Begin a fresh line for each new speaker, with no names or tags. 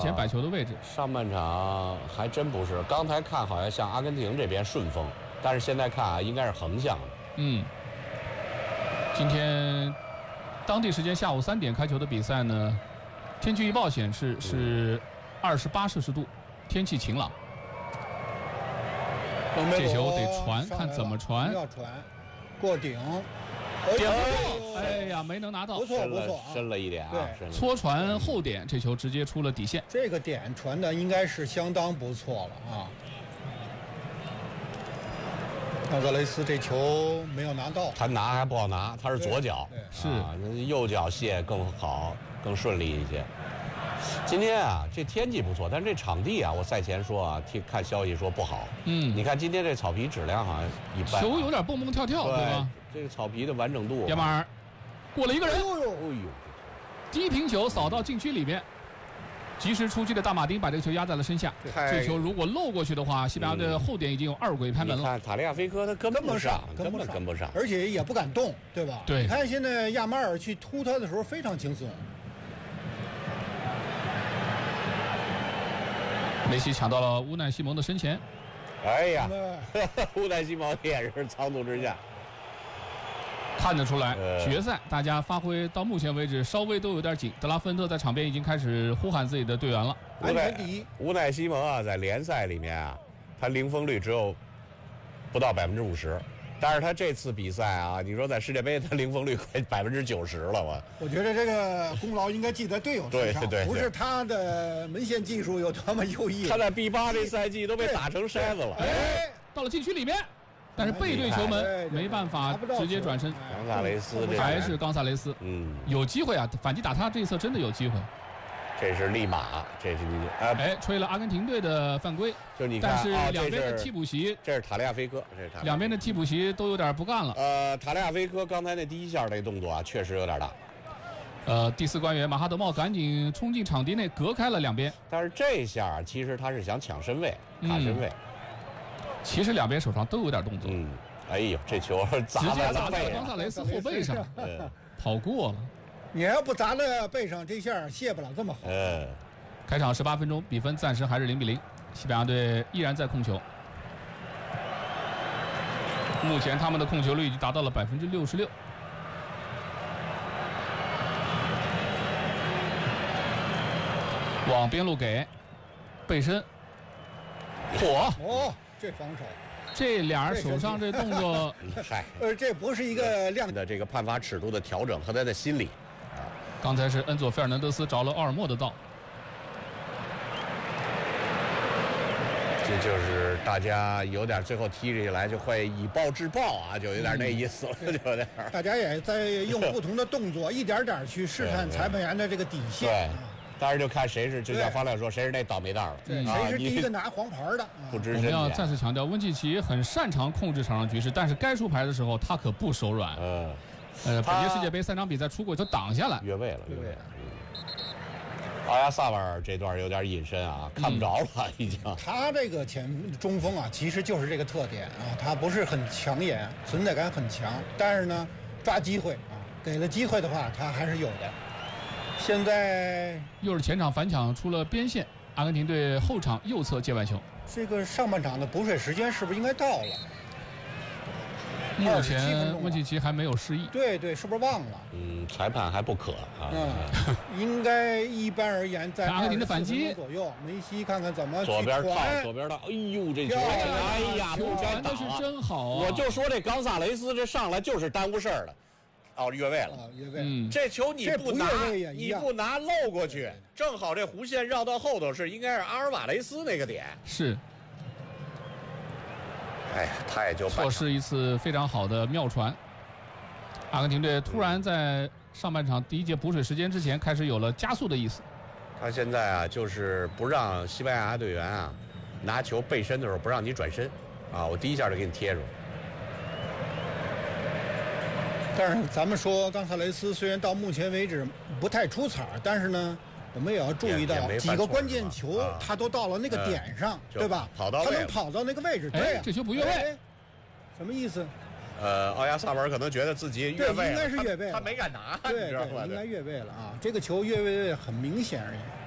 前摆球的位置。
上半场还真不是，刚才看好像像阿根廷这边顺风，但是现在看啊，应该是横向的。
今天当地时间下午3点开球的比赛呢，天气预报显示是28摄氏度，天气晴朗。这球得传，看怎么传。
要传，过顶，
点不过，哎呀，没能拿到。
不错，
深了一点啊。
对，
搓传后点，这球直接出了底线。
这个点传的应该是相当不错了啊。冈萨雷斯这球没有拿到，
他拿还不好拿，他是左脚，
是
右脚卸更好，更顺利一些。今天啊，这天气不错，但是这场地啊，我赛前说啊，看消息说不好。你看今天这草皮质量好像一般，
球有点蹦蹦跳跳，对吧？
这个草皮的完整度。
亚马尔过了一个人，
哎呦，
低平球扫到禁区里面，及时出击的大马丁把这个球压在了身下。这球如果漏过去的话，西班牙的后点已经有2轨拍门了。
你看塔利亚菲科他根本跟不上，
而且也不敢动，对吧？
对。
你看现在亚马尔去突他的时候非常轻松。
梅西抢到了乌奈西蒙的身前。
哎呀，乌奈西蒙也是仓促之下。
看得出来，决赛大家发挥到目前为止稍微都有点紧。德拉芬特在场边已经开始呼喊自己的队员了。
安全第一。
乌奈西蒙啊，在联赛里面啊，他零封率只有不到50%，但是他这次比赛啊，你说在世界杯他零封率快90%了，
我觉得这个功劳应该记在队友身上，
对，
不是他的门线技术有多么优异。
他在 B8这赛季都被打成筛子了，
到了禁区里面。但是背对球门没办法直接转身，
冈萨雷斯
还是冈萨雷斯，有机会啊，反击打他这一侧真的有机会。
这是利马，这是
吹了阿根廷队的犯规，
就你看，
但是两边的替补席，
这是塔利亚菲科，
两边的替补席都有点不干了。
塔利亚菲科刚才那第一下那动作啊，确实有点大。
第4官员马哈德茂赶紧冲进场地内，隔开了两边。
但是这一下其实他是想抢身位，卡身位。
其实两边手上都有点动作。
哎呦，这球
直接砸到冈萨雷斯后背上，跑过了。
你要不砸在背上，这下卸不了这么好。
开场18分钟，比分暂时还是0-0，西班牙队依然在控球。目前他们的控球率已经达到了66%。往边路给背身，
这防守，
这俩人手上这动作，
这不是一个量
的这个判罚尺度的调整和他的心理。
刚才是恩佐·费尔南德斯着了奥尔莫的道，
这就是大家有点最后踢起来就会以暴制暴啊，就有点那意思了，就有点。
大家也在用不同的动作，一点点去试探裁判员的这个底线。
对。当然就看谁是，就像方亮说，谁是那倒霉蛋了，
谁是第一个拿黄牌的。
不知
我们要再次强调，温契奇很擅长控制场上局势，但是该出牌的时候他可不手软。本届世界杯3场比赛出过就挡下来，
越位了。奥亚萨瓦尔这段有点隐身啊，看不着了已经。
他这个中锋啊，其实就是这个特点啊，他不是很抢眼，存在感很强，但是呢，抓机会啊，给了机会的话，他还是有的。现在
又是前场反抢出了边线，阿根廷队后场右侧界外球。
这个上半场的补水时间是不是应该到了？
目前温契奇还没有示意。
对，是不是忘了？
裁判还不可啊。
应该一般而言在
阿根廷的反击
左右，梅西看看怎么
左边套。哎呦，这球，哎呀，不该打，
是真好啊！
我就说这冈萨雷斯这上来就是耽误事儿的。越位了，
越位。
这球你不拿漏过去，正好这弧线绕到后头应该是阿尔瓦雷斯那个点。
是。
哎呀，他也就
错失一次非常好的妙传。阿根廷队突然在上半场第一节补水时间之前开始有了加速的意思。
他现在啊，就是不让西班牙队员啊拿球背身的时候不让你转身啊，我第一下就给你贴住。
但是咱们说冈萨雷斯虽然到目前为止不太出彩，但是呢，我们也要注意到几个关键球他都到了那个点上，对吧？
他
能跑到那个位置，对呀。
这球不越位，
什么意思？
奥亚萨瓦尔可能觉得自己越位了，
应该是越位，
他没敢拿，
对，应该越位了啊！这个球越位很明显而已。